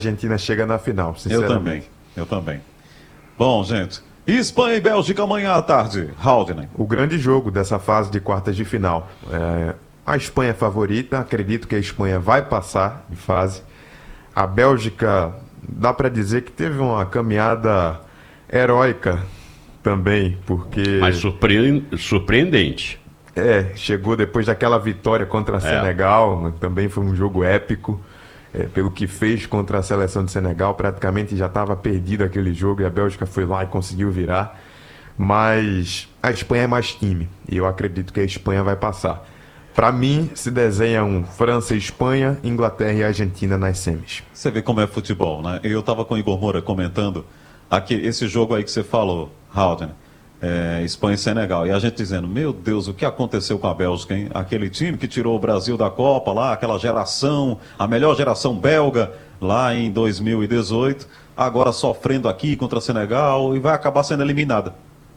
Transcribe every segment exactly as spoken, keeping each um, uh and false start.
Argentina chega na final, sinceramente. Eu também, eu também. Bom, gente, Espanha e Bélgica amanhã à tarde, Haldner. O grande jogo dessa fase de quartas de final. É, a Espanha é favorita, acredito que a Espanha vai passar de fase. A Bélgica, dá para dizer que teve uma caminhada heróica também, porque... Mas surpre... surpreendente. É, chegou depois daquela vitória contra a É. Senegal, também foi um jogo épico, é, pelo que fez contra a seleção de Senegal, praticamente já estava perdido aquele jogo e a Bélgica foi lá e conseguiu virar, mas a Espanha é mais time e eu acredito que a Espanha vai passar. Para mim, se desenha um França e Espanha, Inglaterra e Argentina nas semis. Você vê como é futebol, né? Eu estava com o Igor Moura comentando aqui, esse jogo aí que você falou, Haldner, é, Espanha e Senegal. E a gente dizendo, meu Deus, o que aconteceu com a Bélgica, hein? Aquele time que tirou o Brasil da Copa lá, aquela geração, a melhor geração belga lá em dois mil e dezoito, agora sofrendo aqui contra a Senegal e vai acabar sendo eliminada.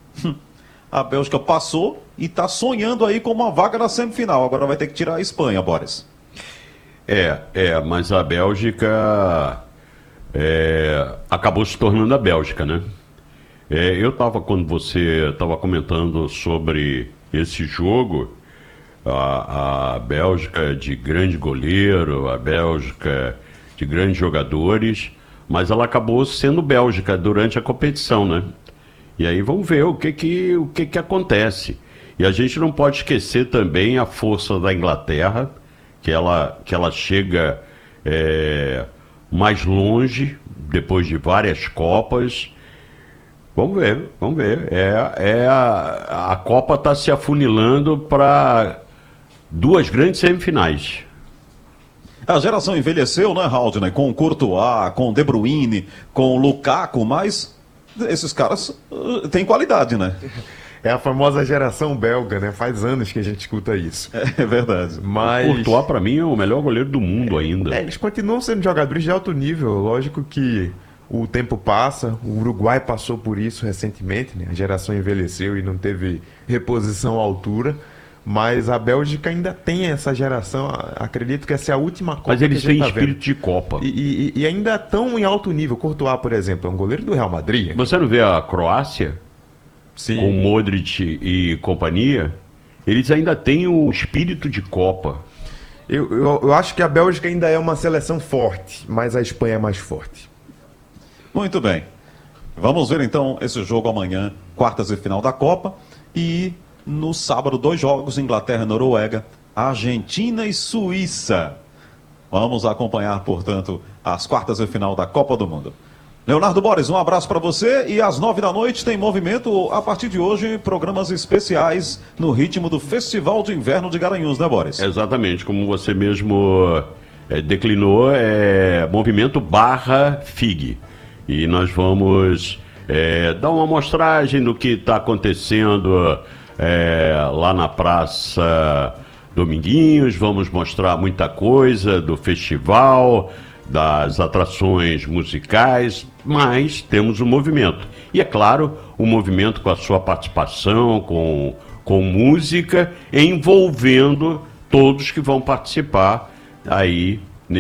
A Bélgica passou e está sonhando aí com uma vaga na semifinal. Agora vai ter que tirar a Espanha, Boris. É, é, mas a Bélgica é, acabou se tornando a Bélgica, né? É, eu estava, quando você estava comentando sobre esse jogo, a, a Bélgica de grande goleiro, a Bélgica de grandes jogadores, mas ela acabou sendo Bélgica durante a competição, né? E aí vamos ver o que que, o que que acontece. E a gente não pode esquecer também a força da Inglaterra, que ela, que ela chega é, mais longe, depois de várias Copas. Vamos ver, vamos ver. É, é a, a Copa está se afunilando para duas grandes semifinais. A geração envelheceu, né, Haldner? Com o Courtois, com o De Bruyne, com o Lukaku, mas esses caras uh, têm qualidade, né? É a famosa geração belga, né? Faz anos que a gente escuta isso. É verdade. Mas... O Courtois, para mim, é o melhor goleiro do mundo ainda. É, eles continuam sendo jogadores de alto nível. Lógico que o tempo passa, o Uruguai passou por isso recentemente, né? A geração envelheceu e não teve reposição à altura. Mas a Bélgica ainda tem essa geração, acredito que essa é a última Copa. Mas eles que a gente têm tá vendo. espírito de Copa. E, e, e ainda estão em alto nível. Courtois, por exemplo, é um goleiro do Real Madrid. Você não vê a Croácia, Sim. com Modric e companhia? Eles ainda têm o espírito de Copa. Eu, eu, eu acho que a Bélgica ainda é uma seleção forte, mas a Espanha é mais forte. Muito bem. Vamos ver então esse jogo amanhã, quartas de final da Copa. E no sábado, dois jogos, Inglaterra e Noruega, Argentina e Suíça. Vamos acompanhar, portanto, as quartas de final da Copa do Mundo. Leonardo Boris, um abraço para você. E às nove da noite tem movimento, a partir de hoje, programas especiais no ritmo do Festival de Inverno de Garanhuns, né, Boris? Exatamente, como você mesmo é, declinou, é movimento barra F I G. E nós vamos é, dar uma amostragem do que está acontecendo é, lá na Praça Dominguinhos. Vamos mostrar muita coisa do festival, das atrações musicais, mas temos um movimento. E é claro, o movimento com a sua participação, com, com música, envolvendo todos que vão participar aí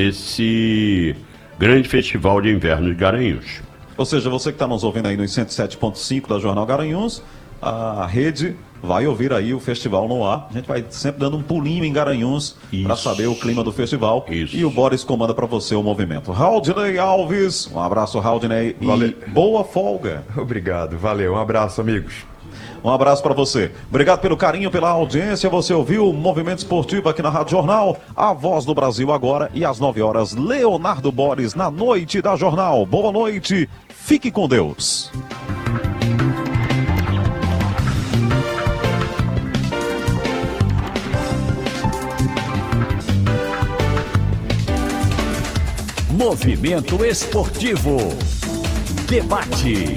nesse grande festival de inverno de Garanhuns. Ou seja, você que está nos ouvindo aí no cento e sete ponto cinco da Jornal Garanhuns, a rede vai ouvir aí o festival no ar. A gente vai sempre dando um pulinho em Garanhuns para saber o clima do festival. Isso. E o Boris comanda para você o movimento. Haldner Alves, um abraço, Haldner, e Valeu. boa folga. Obrigado, valeu, um abraço, amigos. Um abraço para você. Obrigado pelo carinho, pela audiência. Você ouviu o Movimento Esportivo aqui na Rádio Jornal, a voz do Brasil agora, e às nove horas, Leonardo Boris na noite da Jornal. Boa noite, fique com Deus. Movimento Esportivo. Debate.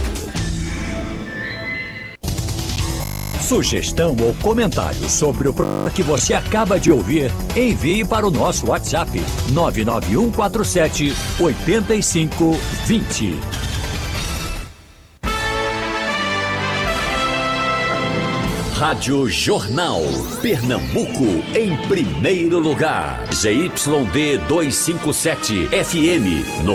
Sugestão ou comentário sobre o programa que você acaba de ouvir, envie para o nosso WhatsApp nove nove um quatro sete oito cinco dois zero. Rádio Jornal, Pernambuco, em primeiro lugar. Z Y D duzentos e cinquenta e sete, F M